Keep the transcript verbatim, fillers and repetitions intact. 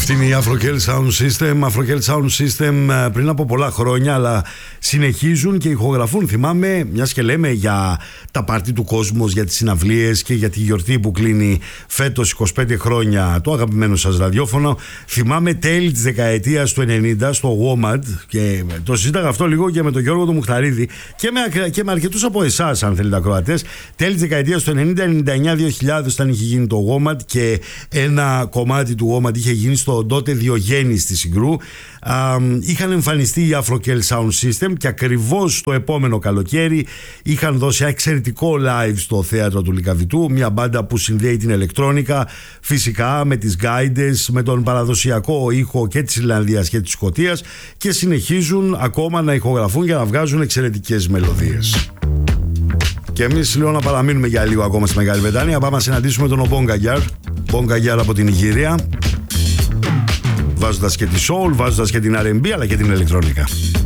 Αυτή είναι η Afrokel Sound System. Afrokel Sound System πριν από πολλά χρόνια, αλλά συνεχίζουν και ηχογραφούν. Θυμάμαι, μιας και λέμε για τα πάρτι του κόσμου, για τις συναυλίες και για τη γιορτή που κλείνει φέτος είκοσι πέντε χρόνια το αγαπημένο σας ραδιόφωνο. Θυμάμαι τέλη της δεκαετίας του ενενήντα στο WOMAD, και το συζήταγα αυτό λίγο και με τον Γιώργο του Μουχταρίδη και με, και με αρκετούς από εσάς, αν θέλετε, ακροατές. Τέλη της δεκαετίας του ενενήντα, ενενήντα εννιά, δύο χιλιάδες, όταν είχε γίνει το WOMAD και ένα κομμάτι του WOMAD είχε γίνει στο τότε Διογέννη στη Συγκρού. Α, είχαν εμφανιστεί η Afrokel Sound System και ακριβώς το επόμενο καλοκαίρι είχαν δώσει εξαιρετικό live στο θέατρο του Λυκαβητού, μια μπάντα που συνδέει την ηλεκτρόνικα φυσικά με τις γκάιντες, με τον παραδοσιακό ήχο και της Ιρλανδίας και της Σκωτίας, και συνεχίζουν ακόμα να ηχογραφούν για να βγάζουν εξαιρετικές μελωδίες. Και εμείς λέω να παραμείνουμε για λίγο ακόμα στη Μεγάλη Βρετανία. Πάμε να συναντήσουμε τον Ομπόγκαγκιάρ Ομπόγκαγκιάρ από την Ιγυρία, βάζοντας και τη soul, βάζοντας και την αρ εν μπι αλλά και την ηλεκτρονικά.